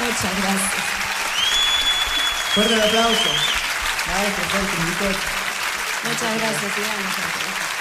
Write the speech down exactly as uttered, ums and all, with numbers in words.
Muchas gracias. Fuerte el aplauso. Maestro, fuerte, Muchas gracias, Iván. Muchas gracias.